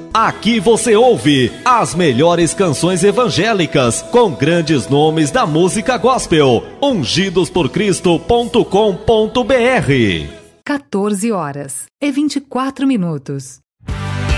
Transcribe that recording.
Aqui você ouve as melhores canções evangélicas com grandes nomes da música gospel. ungidosporcristo.com.br. 14 horas e 24 minutos.